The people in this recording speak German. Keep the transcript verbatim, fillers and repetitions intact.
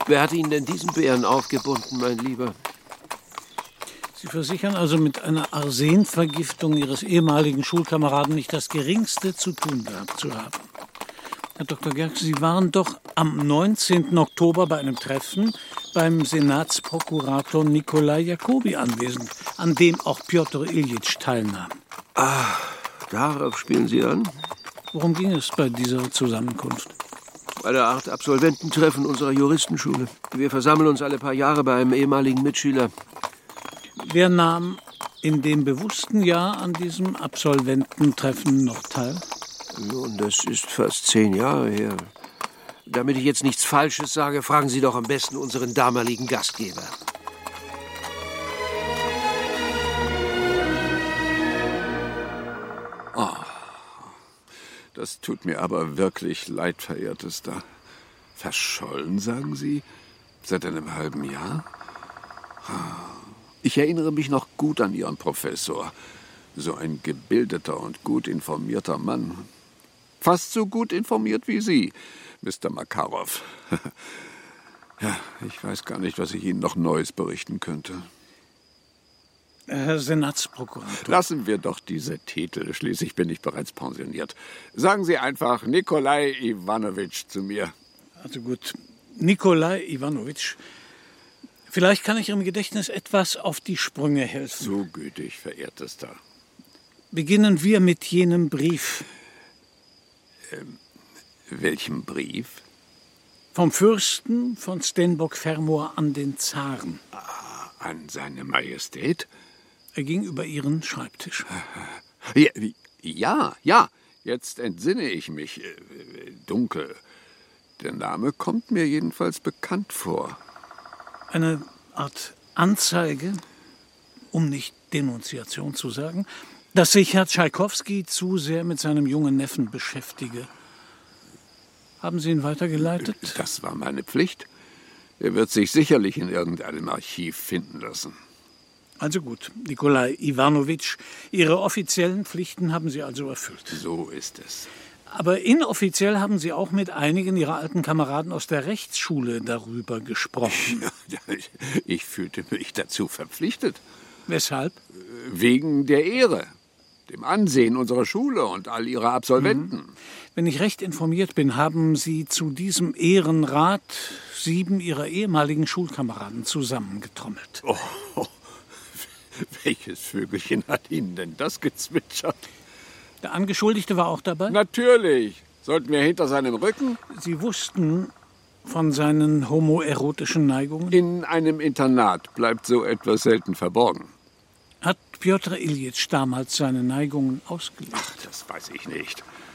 Wer hat Ihnen denn diesen Bären aufgebunden, mein Lieber? Sie versichern also, mit einer Arsenvergiftung Ihres ehemaligen Schulkameraden nicht das Geringste zu tun gehabt zu haben. Herr Doktor Gerke, Sie waren doch am neunzehnten Oktober bei einem Treffen beim Senatsprokurator Nikolai Jacobi anwesend, an dem auch Pjotr Iljitsch teilnahm. Ah, darauf spielen Sie an? Worum ging es bei dieser Zusammenkunft? Bei der Art Absolvententreffen unserer Juristenschule. Wir versammeln uns alle paar Jahre bei einem ehemaligen Mitschüler. Wer nahm in dem bewussten Jahr an diesem Absolvententreffen noch teil? Nun, das ist fast zehn Jahre her. Damit ich jetzt nichts Falsches sage, fragen Sie doch am besten unseren damaligen Gastgeber. Oh, das tut mir aber wirklich leid, verehrtester. Verschollen, sagen Sie? Seit einem halben Jahr? Ich erinnere mich noch gut an Ihren Professor. So ein gebildeter und gut informierter Mann. Fast so gut informiert wie Sie, Mister Makarov. Ja, ich weiß gar nicht, was ich Ihnen noch Neues berichten könnte. Herr Senatsprokurator. Lassen wir doch diese Titel. Schließlich bin ich bereits pensioniert. Sagen Sie einfach Nikolai Iwanowitsch zu mir. Also gut, Nikolai Iwanowitsch. Vielleicht kann ich Ihrem Gedächtnis etwas auf die Sprünge helfen. So gütig, verehrtester. Beginnen wir mit jenem Brief. Ähm, welchem Brief? Vom Fürsten von Stenbock-Fermor an den Zaren. Ah, an seine Majestät? Er ging über Ihren Schreibtisch. Ja, ja, ja, jetzt entsinne ich mich. Äh, dunkel. Der Name kommt mir jedenfalls bekannt vor. Eine Art Anzeige, um nicht Denunziation zu sagen, dass sich Herr Tschaikowski zu sehr mit seinem jungen Neffen beschäftige. Haben Sie ihn weitergeleitet? Das war meine Pflicht. Er wird sich sicherlich in irgendeinem Archiv finden lassen. Also gut, Nikolai Iwanowitsch, Ihre offiziellen Pflichten haben Sie also erfüllt. So ist es. Aber inoffiziell haben Sie auch mit einigen Ihrer alten Kameraden aus der Rechtsschule darüber gesprochen. Ja, ich, ich fühlte mich dazu verpflichtet. Weshalb? Wegen der Ehre, dem Ansehen unserer Schule und all ihrer Absolventen. Mhm. Wenn ich recht informiert bin, haben Sie zu diesem Ehrenrat sieben Ihrer ehemaligen Schulkameraden zusammengetrommelt. Oh, welches Vögelchen hat Ihnen denn das gezwitschert? Der Angeschuldigte war auch dabei? Natürlich. Sollten wir hinter seinem Rücken? Sie wussten von seinen homoerotischen Neigungen? In einem Internat bleibt so etwas selten verborgen. Hat Pjotr Iljitsch damals seine Neigungen ausgelebt? Ach, das weiß ich nicht.